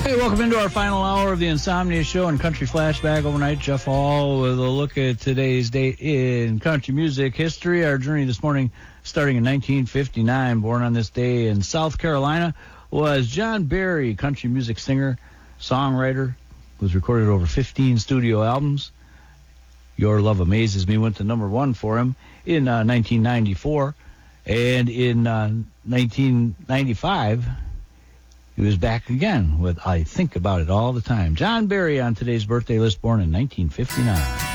Hey, welcome into our final hour of the Insomnia Show and Country Flashback overnight. Jeff Hall with a look at today's date in country music history. Our journey this morning, starting in 1959, born on this day in South Carolina, was John Berry, country music singer, songwriter, who's recorded over 15 studio albums. Your Love Amazes Me went to number one for him in 1994. And in 1995... he was back again with I Think About It All the Time. John Berry on today's birthday list, born in 1959.